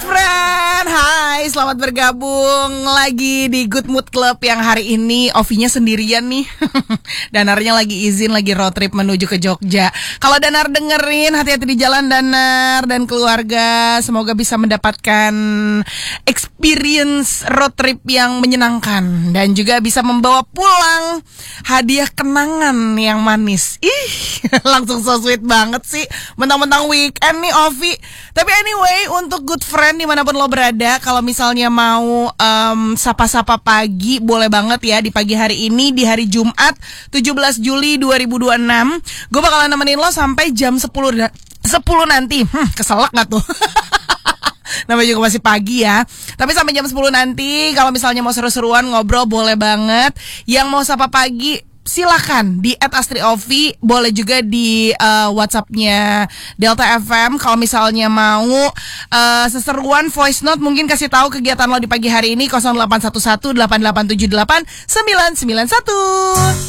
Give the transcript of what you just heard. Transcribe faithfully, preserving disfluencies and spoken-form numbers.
Good friend, hai, selamat bergabung lagi di Good Mood Club yang hari ini Ovinya sendirian nih. Danarnya lagi izin, lagi road trip menuju ke Jogja. Kalau Danar dengerin, hati-hati di jalan Danar dan keluarga. Semoga bisa mendapatkan experience road trip yang menyenangkan dan juga bisa membawa pulang hadiah kenangan yang manis. Ih, langsung so sweet banget sih. Mentang-mentang weekend nih Ovi. Tapi anyway, untuk good friend dimanapun lo berada, kalau misalnya mau um, sapa-sapa pagi, boleh banget ya di pagi hari ini, di hari Jumat tujuh belas Juli dua ribu dua puluh enam. Gue bakalan nemenin lo sampai jam sepuluh nanti. Hmm, keselak gak tuh? Namanya juga masih pagi ya. Tapi sampai jam sepuluh nanti, kalau misalnya mau seru-seruan ngobrol boleh banget. Yang mau sapa pagi, silakan di et astri ovi, boleh juga di uh, WhatsApp-nya Delta F M. Kalau misalnya mau uh, seseruan voice note, mungkin kasih tahu kegiatan lo di pagi hari ini nol delapan satu satu delapan delapan tujuh delapan sembilan sembilan satu.